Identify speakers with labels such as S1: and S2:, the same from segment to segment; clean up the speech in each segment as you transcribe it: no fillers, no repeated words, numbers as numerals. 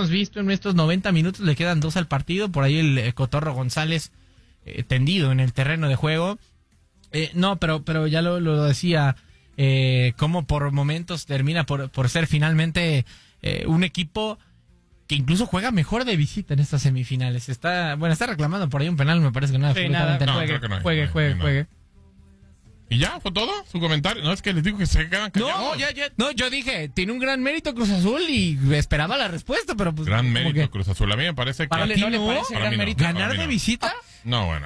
S1: hemos visto en estos 90 minutos, le quedan 2 al partido, por ahí el Cotorro González tendido en el terreno de juego. No, pero ya lo decía, como por momentos termina por ser finalmente un equipo que incluso juega mejor de visita en estas semifinales. Está reclamando por ahí un penal, me parece que no es absolutamente nada. Juegue.
S2: ¿Y ya? ¿Fue todo? ¿Su comentario? No, es que les digo que se quedan callados.
S1: No, yo dije, tiene un gran mérito Cruz Azul y esperaba la respuesta, pero pues...
S2: Gran mérito Cruz Azul. A mí me parece que...
S1: ¿Para ti no le parece gran mérito? ¿Ganar de visita?
S2: No, bueno.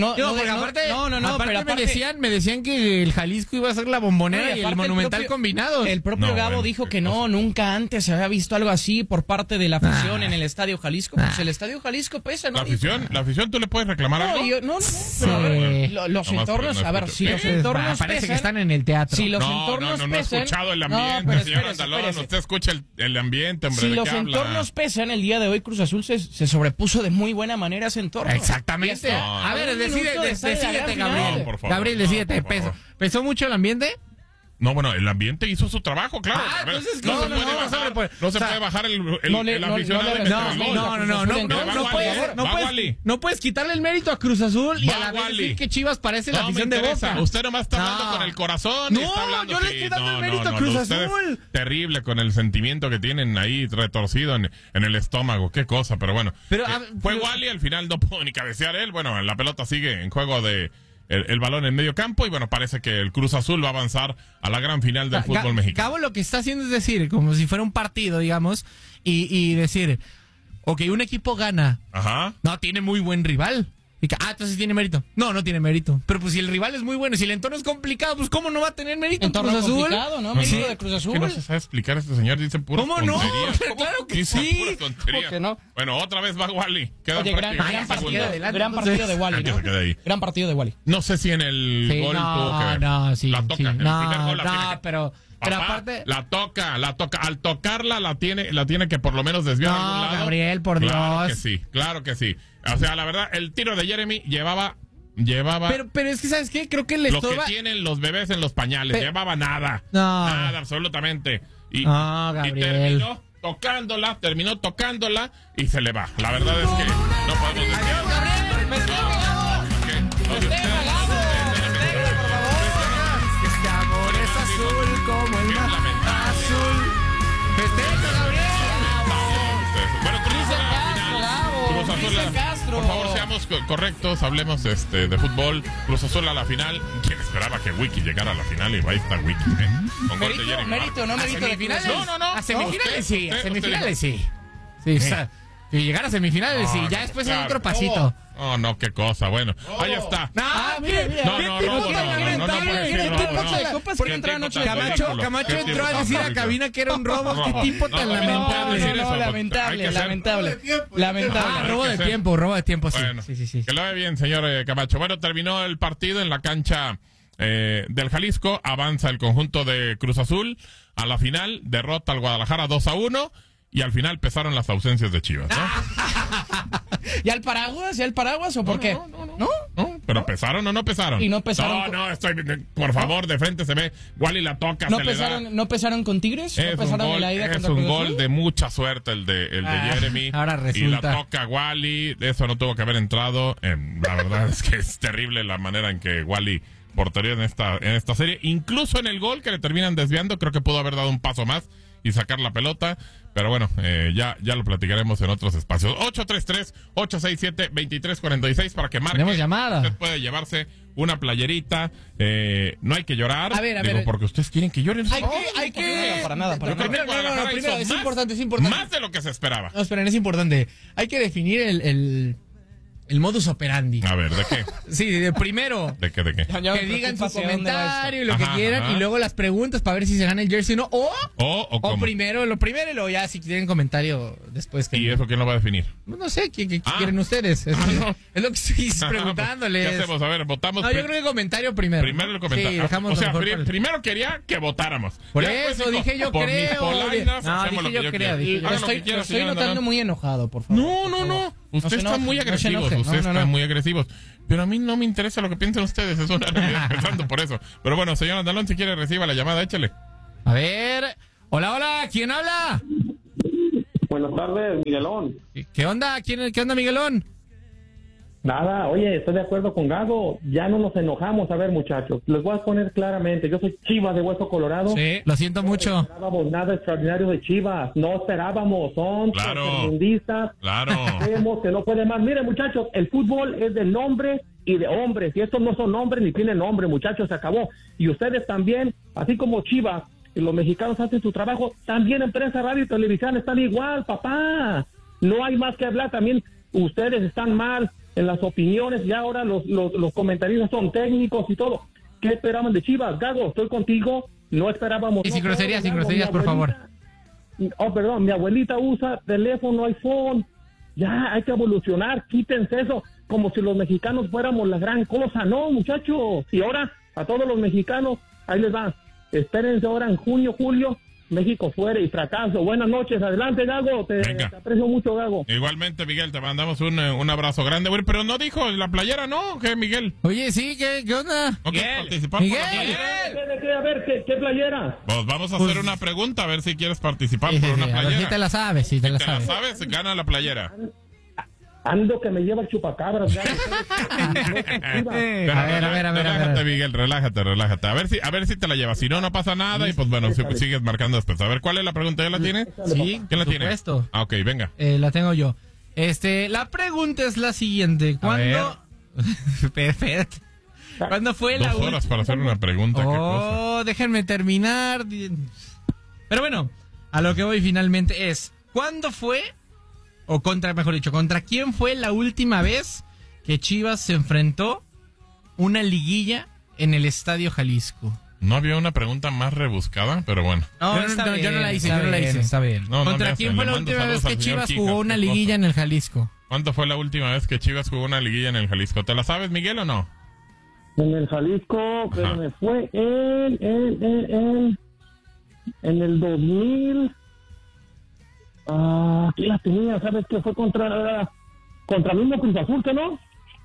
S1: Aparte me decían que el Jalisco iba a ser la Bombonera y el Monumental combinados.
S3: El propio Gabo dijo que nunca antes se había visto algo así por parte de la afición en el Estadio Jalisco. Pues el Estadio Jalisco pesa, ¿no?
S2: La afición, ¿tú le puedes reclamar algo?
S3: Pero los entornos, a ver, si los entornos
S1: parece que están en el teatro.
S3: Si los entornos pesan...
S2: No he escuchado el ambiente, señor Andalón. Usted escucha el ambiente, hombre.
S3: Si los entornos pesan, el día de hoy Cruz Azul se sobrepuso de muy buena manera a ese entorno.
S1: Exactamente. A ver, decídete, Gabriel.
S2: Por favor,
S1: Gabriel, decídete. ¿Pesó mucho el ambiente?
S2: No, bueno, el ambiente hizo su trabajo, claro.
S1: Entonces,
S2: no se puede bajar el aficionado.
S1: No puedes quitarle el mérito a Cruz Azul y a la vez decir que Chivas parece la afición de Boca.
S2: Usted nomás está hablando con el corazón.
S1: No, yo le estoy dando el mérito a Cruz Azul.
S2: Terrible con el sentimiento que tienen ahí retorcido en el estómago. Qué cosa, pero bueno. Fue Wally, al final no pudo ni cabecear él. Bueno, la pelota sigue en juego de... El balón en medio campo y bueno, parece que el Cruz Azul va a avanzar a la gran final del fútbol mexicano.
S1: Gabo lo que está haciendo es decir, como si fuera un partido, digamos, y decir, ok, un equipo gana.
S2: Ajá.
S1: No, tiene muy buen rival. Entonces tiene mérito. No tiene mérito. Pero pues si el rival es muy bueno y si el entorno es complicado, pues ¿cómo no va a tener mérito
S3: Cruz Azul? Complicado, ¿no? Mérito de Cruz Azul.
S2: Que no se sabe explicar este señor, dice puras tonterías.
S1: ¿Cómo no? Claro que sí.
S2: Puras tonterías.
S3: ¿Por qué no?
S2: Bueno, otra vez va Wally.
S3: Oye, gran partido de Wally, ¿no? Gran partido de Wally.
S2: No sé si en el gol tuvo que ver.
S1: La
S2: toca. En el primer gol
S1: pero aparte
S2: la toca. Al tocarla la tiene que por lo menos desviar a algún lado.
S1: Gabriel, por Dios.
S2: Claro que sí. O sea, la verdad, el tiro de Jeremy llevaba
S1: pero es que ¿sabes qué? Creo que
S2: lo que tienen los bebés en los pañales, llevaba nada. Nada, absolutamente. Y terminó tocándola y se le va. La verdad es que no podemos decir.
S1: Adiós, Gabriel. Este amor es azul como el mar azul. Festeja, Gabriel.
S2: Bueno, Cruz Azul a la final. Por favor, seamos correctos, hablemos de fútbol. Cruz Azul a la final. ¿Quién esperaba que Wiki llegara a la final? Y ahí está Wiki, con gol de Jeremy.
S3: Mérito de finales.
S2: No.
S1: A semifinales sí. A semifinales sí. Sí, y llegar a semifinales sí. Ya después hay otro pasito.
S2: No, qué cosa. Bueno, ahí está.
S1: Camacho entró a decir a cabina que era un robo. Qué tipo tan lamentable.
S3: Lamentable.
S1: Robo de tiempo, sí.
S2: Bueno,
S1: sí.
S2: Que lo ve bien, señor Camacho. Bueno, terminó el partido en la cancha del Jalisco. Avanza el conjunto de Cruz Azul a la final. Derrota al Guadalajara 2-1. Y al final pesaron las ausencias de Chivas, ¿no?
S3: ¿Y al paraguas o por qué?
S2: No, pero ¿pesaron o no pesaron?
S3: Y no pesaron.
S2: Por favor, de frente se ve. Wally la toca,
S3: ¿No pesaron con Tigres?
S2: Es un gol de mucha suerte el de Jeremy.
S1: Ahora resulta.
S2: Y la toca Wally. Eso no tuvo que haber entrado. La verdad es que es terrible la manera en que Wally portería en esta serie. Incluso en el gol que le terminan desviando, creo que pudo haber dado un paso más y sacar la pelota, pero bueno, ya lo platicaremos en otros espacios. 833-867-2346 para que marque.
S1: Tenemos llamada.
S2: Usted puede llevarse una playerita, no hay que llorar.
S3: A ver.
S2: Porque ustedes quieren que lloren.
S3: Hay que... Para nada.
S1: Primero, es importante.
S2: Más de lo que se esperaba.
S1: No, esperen, es importante. Hay que definir el modus operandi.
S2: A ver, ¿de qué?
S1: Sí, primero.
S2: ¿De qué?
S1: Que digan su comentario y lo que quieran. Y luego las preguntas para ver si se gana el jersey o no. O primero, lo primero y luego ya si tienen comentario después.
S2: ¿Y eso quién lo va a definir?
S1: No sé, ¿qué quieren ustedes? Es lo que estoy preguntándoles.
S2: ¿Qué hacemos? A ver, votamos.
S1: No, yo creo que comentario primero.
S2: Primero el comentario.
S1: Sí, dejamos
S2: primero quería que votáramos.
S1: Por eso dije yo creo.
S2: Dije yo creo.
S3: Lo estoy notando muy enojado, por favor.
S2: No. Ustedes están muy agresivos. Están muy agresivos. Pero a mí no me interesa lo que piensen ustedes. Es una realidad pensando por eso. Pero bueno, señor Andalón, si quiere reciba la llamada, échale.
S1: A ver. Hola. ¿Quién habla?
S4: Buenas tardes, Miguelón.
S1: ¿Qué onda? ¿Qué onda, Miguelón?
S4: Nada, oye, estoy de acuerdo con Gago. Ya no nos enojamos. A ver, muchachos, les voy a poner claramente. Yo soy Chivas de Hueso Colorado.
S1: Sí, lo siento mucho.
S4: No esperábamos nada extraordinario de Chivas. No esperábamos. Son tercermundistas.
S2: Claro.
S4: Sabemos que no puede más. Miren, muchachos, el fútbol es de nombres y de hombres. Y estos no son hombres ni tienen nombre, muchachos. Se acabó. Y ustedes también, así como Chivas, y los mexicanos hacen su trabajo, también en prensa, radio y televisión están igual, papá. No hay más que hablar. También ustedes están mal en las opiniones, y ahora los comentaristas son técnicos y todo. ¿Qué esperaban de Chivas? Gago, estoy contigo, no esperábamos...
S1: Y sin groserías, por favor.
S4: Oh, perdón, mi abuelita usa teléfono, iPhone, ya, hay que evolucionar, quítense eso, como si los mexicanos fuéramos la gran cosa, no, muchachos, y ahora, a todos los mexicanos, ahí les va, espérense ahora en junio, julio, México fuera y fracaso. Buenas noches, adelante, Gago, te aprecio mucho, Gago.
S2: Igualmente, Miguel, te mandamos un abrazo grande, güey, pero no dijo la playera, ¿no? ¿Qué, Miguel?
S1: Oye, sí, ¿qué onda?
S2: ¿No quieres participar por la playera?
S4: A ver, ¿qué playera?
S2: Pues vamos a hacer una pregunta, a ver si quieres participar por una playera.
S1: A ver si te la sabes,
S2: Si te la sabes, gana la playera.
S4: Ando que me lleva el chupacabras.
S2: A ver. Relájate, Miguel, relájate. A ver si te la llevas. Si no, no pasa nada y pues bueno, sigues marcando después. A ver, ¿cuál es la pregunta? ¿Ya la tiene?
S1: Sí,
S2: ¿Quién la tiene? Ah, ok, venga.
S1: La tengo yo. La pregunta es la siguiente. ¿Cuándo? Perfecto. ¿Cuándo fue la
S2: 2 horas para hacer una pregunta? ¿Qué cosa?
S1: Déjenme terminar. Pero bueno, a lo que voy finalmente es, ¿cuándo fue? ¿Contra quién fue la última vez que Chivas se enfrentó una liguilla en el Estadio Jalisco?
S2: No había una pregunta más rebuscada, pero bueno.
S1: Yo no la hice.
S3: Está bien.
S1: ¿Contra quién fue la última vez que Chivas jugó una liguilla en el Jalisco?
S2: ¿Cuándo fue la última vez que Chivas jugó una liguilla en el Jalisco? ¿Te la sabes, Miguel, o no?
S4: En el Jalisco, pero me fue en el 2000... ¿quién la tenía? ¿Sabes que fue contra mismo Cruz Azul, que no?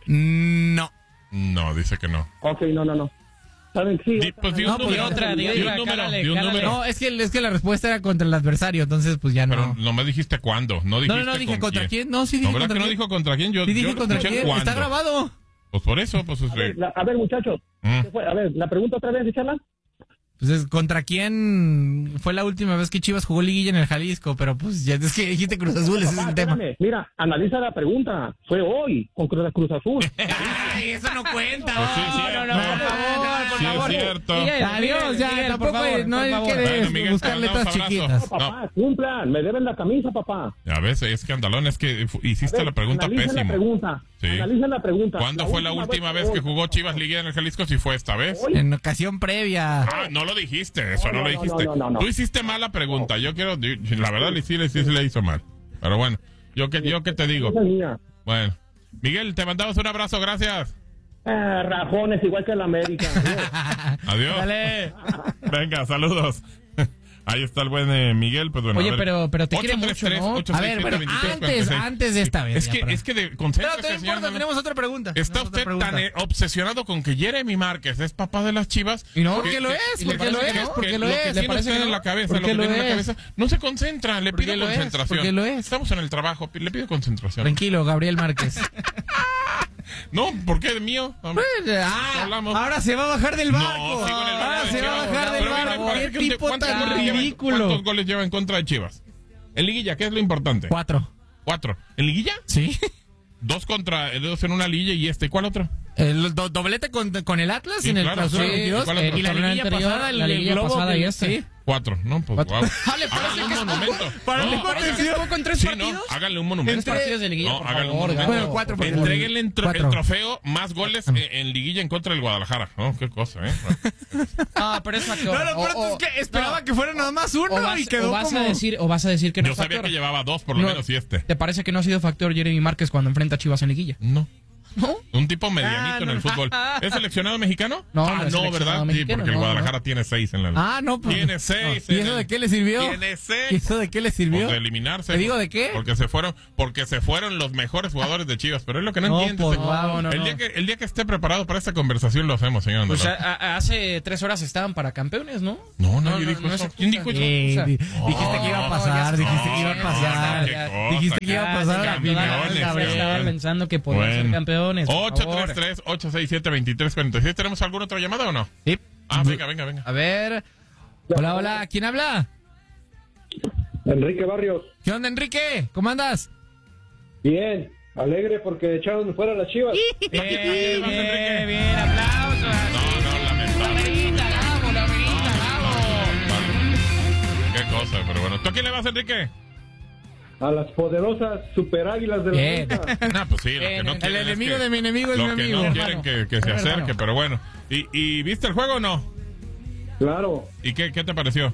S2: No, dice que no.
S4: Ok, no. ¿Saben? Sí.
S3: Otra.
S1: No, es que la respuesta era contra el adversario, entonces pues ya no.
S2: Pero no me dijiste cuándo. No
S1: dije contra quién. No, sí dije
S2: contra quién. ¿No, verdad que no dijo contra quién?
S1: Sí dije contra quién. Está grabado.
S2: Pues por eso, pues...
S4: A ver, muchachos. ¿Qué fue? A ver, la pregunta otra vez, échala.
S1: Pues ¿contra quién fue la última vez que Chivas jugó liguilla en el Jalisco? Pero pues ya es que dijiste Cruz Azul, ese es el tema.
S4: Mira, analiza la pregunta. Fue hoy, con Cruz Azul.
S1: Ay, eso no cuenta.
S2: Pues sí,
S1: por favor.
S2: Es cierto.
S1: Adiós, ya,
S3: Miguel,
S1: tampoco no hay que buscar letras chiquitas.
S4: Papá, cumplan, me deben la camisa, papá.
S2: A veces es que andalón, es que hiciste la pregunta pésima.
S4: Analiza la pregunta.
S2: ¿Cuándo fue la última vez que jugó Chivas liguilla en el Jalisco? Si fue esta vez.
S1: En ocasión previa.
S2: No lo dijiste, eso no lo dijiste. Tú hiciste mal la pregunta. Yo quiero, la verdad, sí le hizo mal. Pero bueno, yo qué te digo. Bueno, Miguel, te mandamos un abrazo, gracias.
S4: Rajones, igual que el América.
S2: Adiós.
S1: Dale.
S2: Venga, saludos. Ahí está el buen Miguel, pues bueno.
S3: Oye, pero te quiere mucho, ¿no?
S1: A ver, bueno, antes de esta vez.
S2: Es que concéntrese,
S1: pero no importa, tenemos otra pregunta.
S2: Está usted tan obsesionado con que Jeremy Márquez es papá de las Chivas.
S1: Y no, porque lo es.
S2: Lo que tiene usted en la cabeza, no se concentra, le pido concentración.
S1: Porque lo es.
S2: Estamos en el trabajo, le pido concentración.
S1: Tranquilo, Gabriel Márquez.
S2: No, ¿por qué? ¿Mío?
S1: Ahora se va a bajar del barco.
S2: No, sigo en el barco.
S1: Ahora se va a bajar del barco. Qué tipo tan ridículo.
S2: ¿Cuántos goles lleva en contra de Chivas? En liguilla, ¿qué es lo importante?
S1: 4.
S2: ¿En liguilla?
S1: Sí.
S2: 2 en una liguilla y ¿cuál otro?
S1: El doblete con el Atlas en el Clausura 22. Y la liguilla pasada,
S3: la liguilla pasada y
S1: sí.
S2: 4, ¿no? Pues wow.
S3: Háganle
S2: un monumento.
S3: ¿Parece que estuvo con 3 partidos?
S2: Háganle un monumento.
S3: 3 partidos de liguilla, por favor.
S1: Bueno, 4 por
S2: Entréguenle el trofeo más goles en liguilla en contra del Guadalajara. No, qué cosa, ¿eh?
S3: Pero es factor.
S1: No, lo peor es que esperaba que fuera nada más uno y quedó
S3: vas a decir que no
S2: Yo
S3: es factor.
S2: sabía que llevaba 2 por lo menos y este.
S3: ¿Te parece que no ha sido factor Jeremy Márquez cuando enfrenta a Chivas en liguilla?
S2: No.
S3: ¿No?
S2: Un tipo medianito en el fútbol. ¿Es seleccionado mexicano?
S3: No,
S2: no,
S3: es seleccionado
S2: ¿verdad?
S3: mexicano,
S2: Sí, porque el Guadalajara tiene 6 en la...
S1: No, pues.
S2: Tiene 6.
S1: ¿Y eso de qué le sirvió?
S2: Tiene 6.
S1: ¿Y eso de qué le sirvió?
S2: Pues de eliminarse.
S1: ¿Te digo de qué?
S2: Porque se fueron los mejores jugadores de Chivas. Pero es lo que no entiende.
S1: pues, no.
S2: El día que esté preparado para esta conversación lo hacemos, señor
S3: Pues
S2: Andalón.
S3: hace 3 horas estaban para campeones, ¿no?
S2: No, nadie dijo
S3: no
S2: eso.
S3: se
S2: ¿Quién dijo eso?
S1: Dijiste que iba a pasar, dijiste que iba a pasar. Dijiste que iba a pasar a la final.
S3: Estaba pensando que podían ser campeones.
S2: 833-867-2346. ¿Tenemos alguna otra llamada o no?
S1: Sí.
S2: Venga.
S1: A ver. Hola. ¿Quién habla?
S4: Enrique Barrios.
S1: ¿Qué onda, Enrique? ¿Cómo andas?
S4: Bien, alegre porque echaron fuera las Chivas.
S3: Bien, aplausos.
S2: No, lamentable.
S3: La verita,
S2: Qué cosa, pero bueno. ¿Tú a quién le vas, Enrique?
S4: A las poderosas super águilas de la
S1: Bien.
S4: América.
S2: No, pues sí, lo que no
S1: El
S2: quieren
S1: enemigo
S2: es que,
S1: de mi enemigo es mi
S2: lo que
S1: amigo.
S2: no quieren que se acerque, pero bueno. ¿Y viste el juego o no?
S4: Claro,
S2: ¿Y qué te pareció?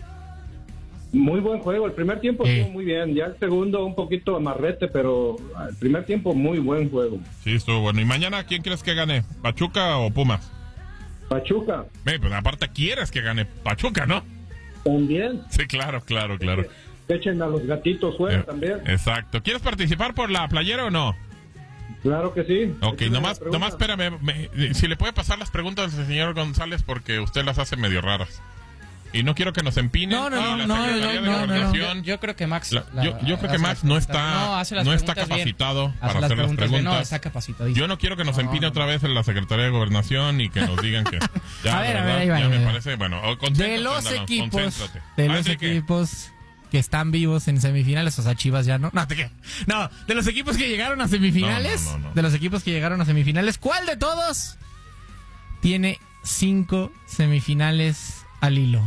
S4: muy buen juego. El primer tiempo estuvo muy bien. Ya el segundo un poquito amarrete, pero el primer tiempo muy buen juego.
S2: Sí, estuvo bueno. ¿Y mañana quién crees que gane? ¿Pachuca o Pumas?
S4: Pachuca,
S2: Pues aparte quieres que gane Pachuca, ¿no?
S4: también.
S2: Sí, claro.
S4: Que echen a los gatitos fuera también.
S2: Exacto. ¿Quieres participar por la playera o no?
S4: Claro que sí.
S2: Ok,
S4: Échame
S2: nomás
S4: la pregunta.
S2: espérame. Si le puede pasar las preguntas al señor González porque usted las hace medio raras. Y no quiero que nos empinen.
S1: No,
S2: y la Secretaría de Gobernación.
S3: Yo creo que Max.
S2: Yo creo que Max no está capacitado para hacer las preguntas.
S3: No, está capacitadísimo.
S2: Yo no quiero que nos empine otra vez en la Secretaría de Gobernación y que nos digan que ya,
S1: A ver,
S2: ¿verdad?
S1: ahí va,
S2: Ya
S1: ahí
S2: me
S1: va.
S2: parece, bueno,
S1: De
S2: concéntrate,
S1: los
S2: Andalón,
S1: equipos,
S2: concéntrate. Así
S1: que están vivos en semifinales, o sea, Chivas ya no. No, de los equipos que llegaron a semifinales,
S2: No.
S1: de los equipos que llegaron a semifinales, ¿cuál de todos tiene 5 semifinales al hilo?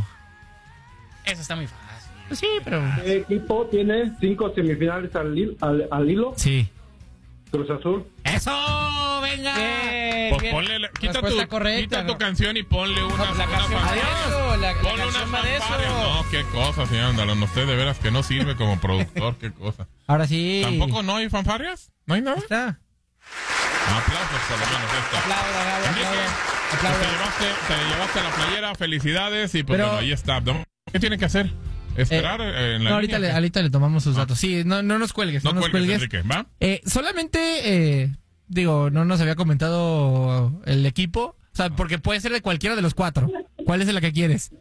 S3: Eso está muy fácil.
S1: Sí, pero
S4: ¿Qué equipo tiene 5 semifinales al hilo?
S1: sí.
S4: Cruz Azul.
S1: ¡Eso! ¡Venga!
S2: Pues ponle, quita
S3: correcta,
S2: tu canción y ponle una
S3: la canción va de eso, la
S2: ponle
S3: canción
S2: una
S3: va de eso.
S2: fanfarria. No, qué cosa, señor Andalón. Usted de veras que no sirve como productor, qué cosa.
S1: Ahora sí.
S2: ¿Tampoco no hay fanfarrias? ¿No hay nada?
S1: Está.
S2: Aplausos por lo menos esta.
S3: Aplauda, Gabo,
S2: Enrique,
S3: aplauda.
S2: te llevaste la playera, felicidades y pues
S1: Pero-
S2: bueno, ahí está. ¿No? ¿Qué tiene que hacer? ¿Esperar en la
S1: No,
S2: línea?
S1: ahorita le tomamos sus datos. Sí, no nos cuelgues.
S2: No
S1: No nos
S2: cuelgues,
S1: cuelgues.
S2: Enrique, ¿va?
S1: Solamente, no nos había comentado el equipo. O sea, porque puede ser de cualquiera de los 4. ¿Cuál es la que quieres?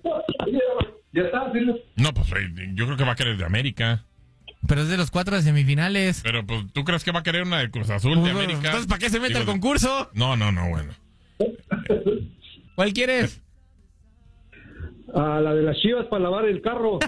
S4: Ya está, sí.
S2: No, pues yo creo que va a querer de América.
S1: Pero es de los 4 de semifinales.
S2: Pero pues, ¿tú crees que va a querer una de Cruz Azul, de
S1: Pues,
S2: América?
S1: entonces, ¿para qué se mete
S2: Digo,
S1: al concurso?
S2: No, bueno.
S1: ¿Cuál quieres?
S4: A la de las Chivas para lavar el carro.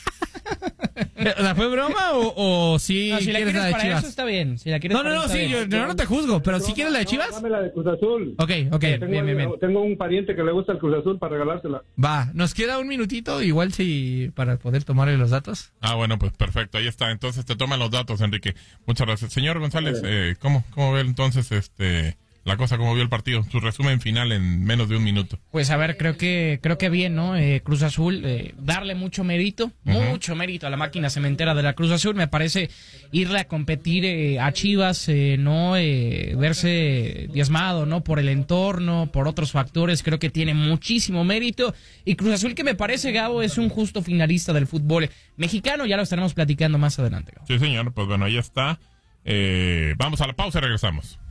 S1: O sea, ¿fue broma o sí
S3: No, si la
S1: quieres
S3: quieres
S1: la de
S3: para
S1: Chivas?
S3: eso está bien. Si la quieres
S1: No,
S3: para eso está
S1: sí,
S3: bien.
S1: yo no te juzgo, pero si quieres la de Chivas.
S4: Dame la de Cruz Azul.
S1: Ok, bien.
S4: Tengo un pariente que le gusta el Cruz Azul para regalársela.
S1: Va, nos queda un minutito, igual si para poder tomarle los datos.
S2: Bueno, pues perfecto, ahí está. Entonces te toman los datos, Enrique. Muchas gracias. Señor González, ¿cómo ve entonces la cosa, cómo vio el partido? Su resumen final en menos de un minuto.
S3: Pues a ver, creo que bien, ¿no? Cruz Azul, darle mucho mérito a la máquina cementera de la Cruz Azul. Me parece irle a competir a Chivas, no verse diezmado, ¿no? Por el entorno, por otros factores, creo que tiene muchísimo mérito. Y Cruz Azul, que me parece, Gabo, es un justo finalista del fútbol mexicano. Ya lo estaremos platicando más adelante, Gabo.
S2: Sí, señor, pues bueno, ahí está. Vamos a la pausa y regresamos.